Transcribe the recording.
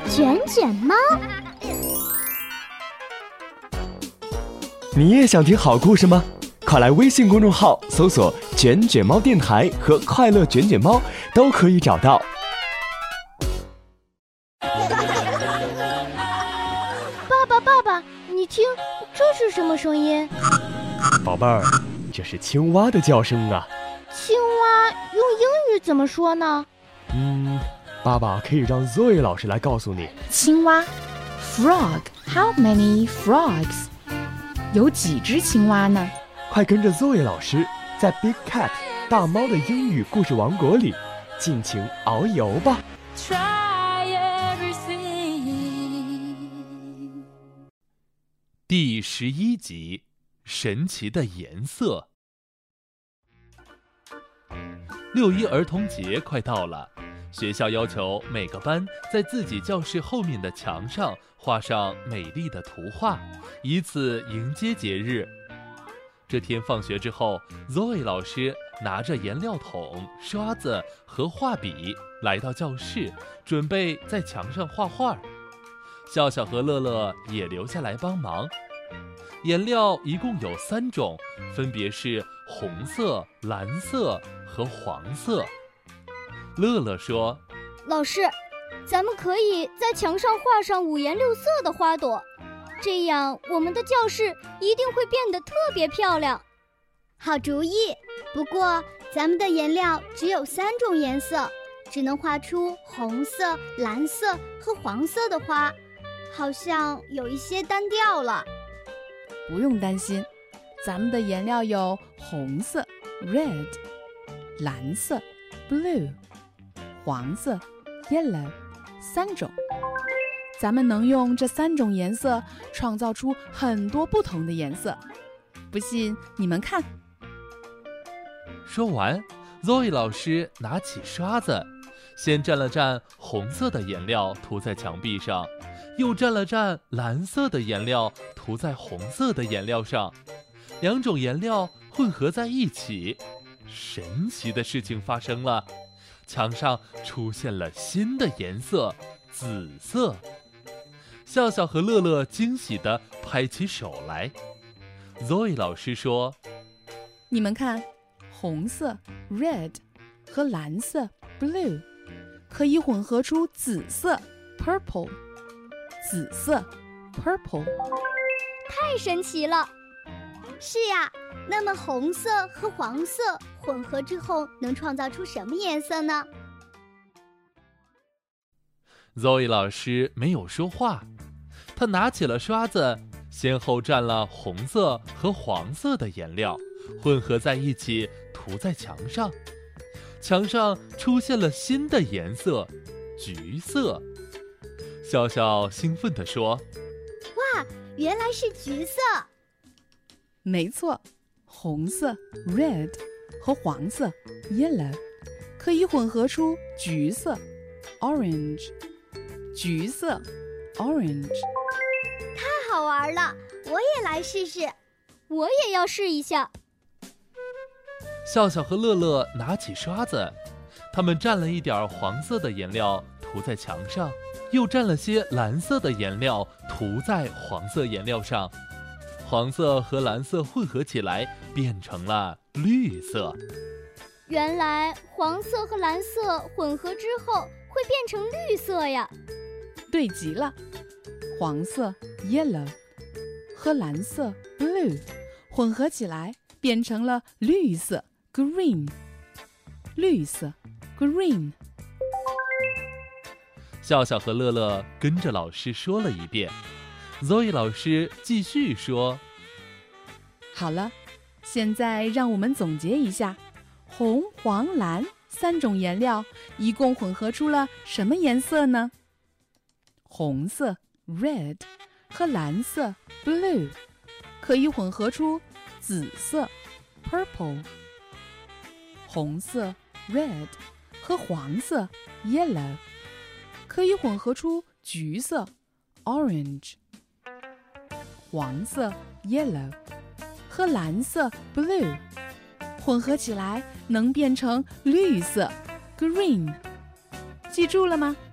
卷卷猫。 你也想听好故事吗？快来微信公众号搜索“卷卷猫电台”和“快乐卷卷猫”，都可以找到。 爸爸，你听，这是什么声音？ 宝贝儿，这是青蛙的叫声啊。 青蛙用英语怎么说呢？ 爸爸可以让 Zoe 老师来告诉你。 青蛙 Frog. How many frogs? 有几只青蛙呢？ 快跟着 Zoe 老师在 Big Cat 大猫的英语故事王国里尽情遨游吧。 第11集，神奇的颜色。6·1儿童节快到了，学校要求每个班在自己教室后面的墙上画上美丽的图画，以此迎接节日。这天放学之后， Zoe 老师拿着颜料桶、刷子和画笔来到教室，准备在墙上画画。笑笑和乐乐也留下来帮忙。颜料一共有3种，分别是红色、蓝色和黄色。乐乐说： 老师，咱们可以在墙上画上5颜6色的花朵，这样我们的教室一定会变得特别漂亮。 好主意，不过咱们的颜料只有3种颜色，只能画出红色、蓝色和黄色的花，好像有一些单调了。 不用担心，咱们的颜料有红色 Red, 蓝色 Blue, 黄色 Yellow 3种。咱们能用这3种颜色创造出很多不同的颜色，不信你们看。 说完， Zoe 老师拿起刷子，先蘸了蘸红色的颜料涂在墙壁上，又蘸了蘸蓝色的颜料涂在红色的颜料上，2种颜料混合在一起。神奇的事情发生了，墙上出现了新的颜色，紫色。笑笑和乐乐惊喜地拍起手来。Zoe 老师说： 你们看，红色 Red 和蓝色 Blue 可以混合出紫色 Purple， 紫色 Purple。 太神奇了。 是呀，那么红色和黄色混合之后能创造出什么颜色呢？ Zoe 老师没有说话，他拿起了刷子，先后蘸了红色和黄色的颜料，混合在一起涂在墙上。墙上出现了新的颜色，橘色。笑笑兴奋地说： 哇，原来是橘色！ 没错，红色 Red 和黄色 Yellow 可以混合出橘色 Orange， 橘色 Orange。 太好玩了，我也来试试。 我也要试一下。 笑笑和乐乐拿起刷子，他们蘸了一点黄色的颜料涂在墙上，又蘸了些蓝色的颜料涂在黄色颜料上。黄色和蓝色混合起来变成了绿色。 原来黄色和蓝色混合之后会变成绿色呀。 对极了，黄色 Yellow 和蓝色 Blue 混合起来变成了绿色 Green， 绿色 Green。 笑笑和乐乐跟着老师说了一遍。Zoe 老师继续说： 好了，现在让我们总结一下，红、黄、蓝3种颜料一共混合出了什么颜色呢？红色 Red 和蓝色 Blue 可以混合出紫色 Purple， 红色 Red 和黄色 Yellow 可以混合出橘色 Orange， 黄色 Yellow 和蓝色 Blue 混合起来能变成绿色 Green。 记住了吗？